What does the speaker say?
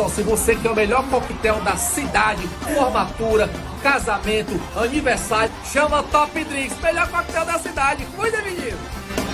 se você quer o melhor coquetel da cidade, formatura, casamento, aniversário, chama Top Drinks, melhor coquetel da cidade. Cuida, menino!